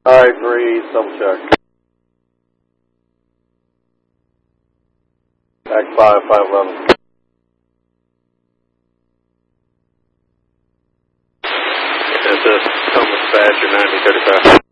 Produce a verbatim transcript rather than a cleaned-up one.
Alright, three, double check. Back five, five eleven. That's a Thomas Badger ninety thirty-five.